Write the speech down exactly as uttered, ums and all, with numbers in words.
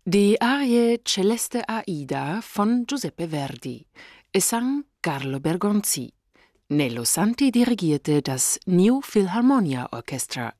Die Arie Celeste Aida von Giuseppe Verdi. Es sang Carlo Bergonzi. Nello Santi dirigierte das New Philharmonia Orchestra.